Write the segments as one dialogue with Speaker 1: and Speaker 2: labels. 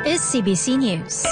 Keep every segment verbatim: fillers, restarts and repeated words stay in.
Speaker 1: is C B C News.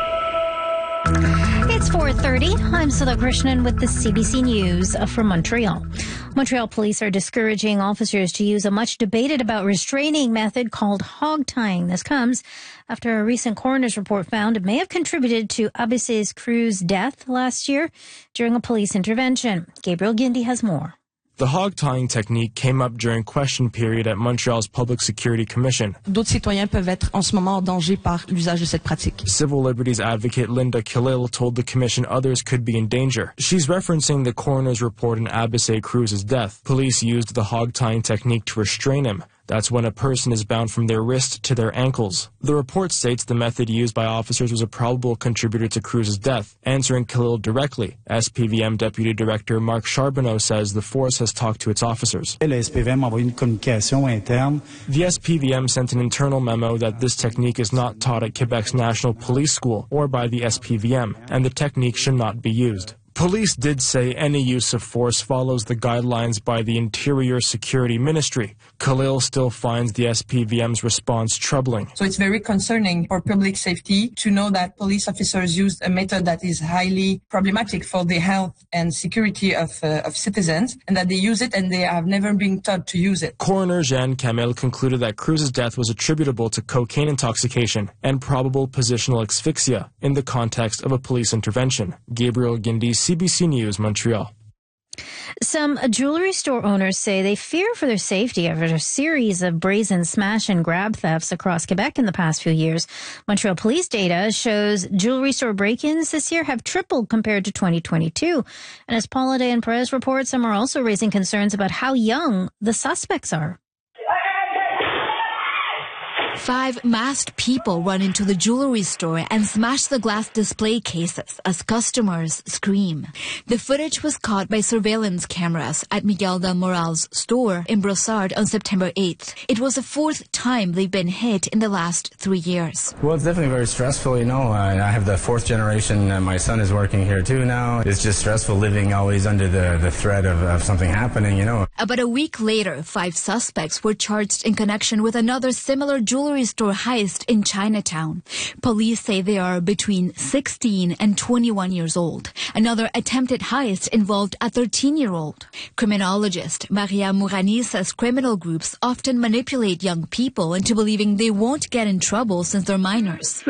Speaker 1: It's four thirty. I'm Sula Krishnan with the C B C News from Montreal. Montreal police are discouraging officers to use a much debated about restraining method called hog tying. This comes after a recent coroner's report found it may have contributed to Abisse's crew's death last year during a police intervention. Gabriel Guindy has more.
Speaker 2: The hog tying technique came up during question period at Montreal's Public Security Commission.
Speaker 3: D'autres citoyens peuvent être en ce moment en danger par l'usage de cette pratique.
Speaker 2: Civil liberties advocate Linda Khalil told the commission others could be in danger. She's referencing the coroner's report on Abisse Cruz's death. Police used the hog tying technique to restrain him. That's when a person is bound from their wrist to their ankles. The report states the method used by officers was a probable contributor to Cruz's death. Answering Khalil directly, S P V M Deputy Director Marc Charbonneau says the force has talked to its officers.
Speaker 4: The S P
Speaker 2: V M sent an internal memo that this technique is not taught at Quebec's National Police School or by the S P V M, and the technique should not be used. Police did say any use of force follows the guidelines by the Interior Security Ministry. Khalil still finds the S P V M's response troubling.
Speaker 3: So it's very concerning for public safety to know that police officers used a method that is highly problematic for the health and security of, uh, of citizens, and that they use it and they have never been taught to use it.
Speaker 2: Coroner Jeanne Camille concluded that Cruz's death was attributable to cocaine intoxication and probable positional asphyxia in the context of a police intervention. Gabriel Guindy, C B C News, Montreal.
Speaker 1: Some jewelry store owners say they fear for their safety after a series of brazen smash and grab thefts across Quebec in the past few years. Montreal police data shows jewelry store break-ins this year have tripled compared to twenty twenty-two. And as Paula Day and Perez report, some are also raising concerns about how young the suspects are.
Speaker 5: Five masked people run into the jewelry store and smash the glass display cases as customers scream. The footage was caught by surveillance cameras at Miguel del Moral's store in Brossard on September eighth. It was the fourth time they've been hit in the last three years.
Speaker 6: Well, it's definitely very stressful, you know. Uh, I have the fourth generation. Uh, my son is working here too now. It's just stressful living always under the, the threat of, of something happening, you know.
Speaker 5: About a week later, five suspects were charged in connection with another similar jewelry store heist in Chinatown. Police say they are between sixteen and twenty-one years old. Another attempted heist involved a thirteen-year-old. Criminologist Maria Mourani says criminal groups often manipulate young people into believing they won't get in trouble since they're minors.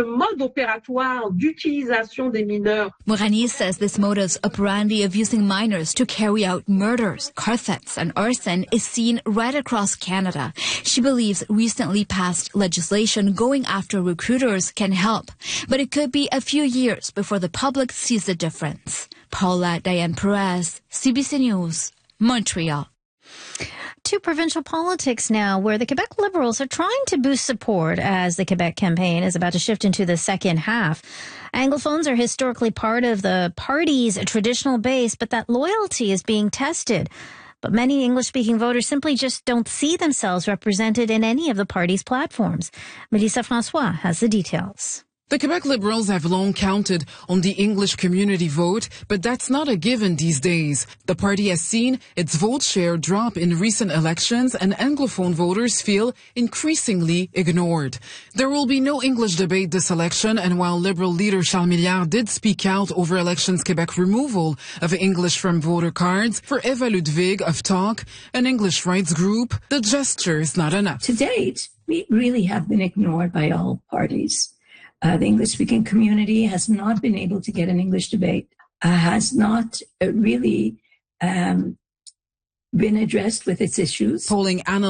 Speaker 5: Mourani says this modus operandi of using minors to carry out murders, car thefts, and arson is seen right across Canada. She believes recently passed legislation going after recruiters can help, but it could be a few years before the public sees the difference. Paula Diane Perez, C B C News, Montreal.
Speaker 1: To provincial politics now, where the Quebec Liberals are trying to boost support as the Quebec campaign is about to shift into the second half. Anglophones are historically part of the party's traditional base, but that loyalty is being tested. But many English-speaking voters simply just don't see themselves represented in any of the party's platforms. Melissa Francois has the details.
Speaker 7: The Quebec Liberals have long counted on the English community vote, but that's not a given these days. The party has seen its vote share drop in recent elections, and Anglophone voters feel increasingly ignored. There will be no English debate this election, and while Liberal leader Charles Milliard did speak out over Elections Quebec removal of English from voter cards, for Eva Ludwig of Talk, an English rights group, the gesture is not enough.
Speaker 8: To date, we really have been ignored by all parties. Uh, the English-speaking community has not been able to get an English debate, uh, has not uh, really um, been addressed with its issues.
Speaker 7: Polling analysts